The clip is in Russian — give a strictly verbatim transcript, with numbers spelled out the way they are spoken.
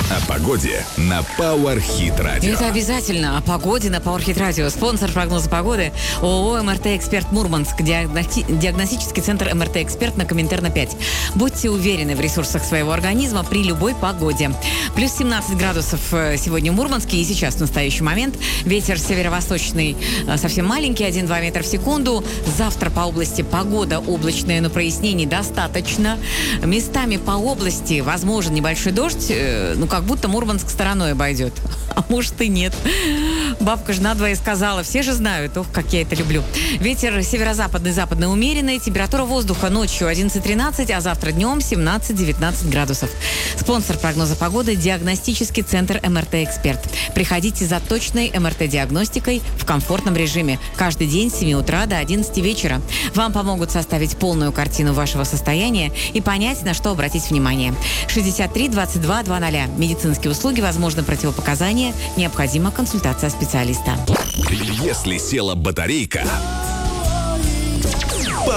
О погоде на Power Hit Radio. Это обязательно о погоде на Power Hit Radio. Спонсор прогноза погоды ООО «эм эр тэ Эксперт Мурманск», диагности... диагностический центр эм эр тэ Эксперт на Коминтерна пять. Будьте уверены в ресурсах своего организма при любой погоде. Плюс семнадцать градусов сегодня в Мурманске и сейчас в настоящий момент. Ветер северо-восточный совсем маленький, один-два метра в секунду. Завтра по области погода облачная, но прояснений достаточно. Местами по области возможен небольшой дождь, ну как будто Мурманск стороной обойдет. А может и нет. Бабка же надвое сказала, все же знают, ох, как я это люблю. Ветер северо-западный, западный умеренный, температура воздуха ночью одиннадцать-тринадцать, а завтра днем семнадцать-девятнадцать градусов. Спонсор прогноза погоды – диагностический центр эм эр тэ Эксперт. Приходите за точной эм эр тэ-диагностикой в комфортном режиме. Каждый день с семи утра до одиннадцати вечера. Вам помогут составить полную картину вашего состояния и понять, на что обратить внимание. шестьдесят три двадцать два двадцать. Медицинские услуги, возможно, противопоказания. Необходима консультация специалиста. Если села батарейка,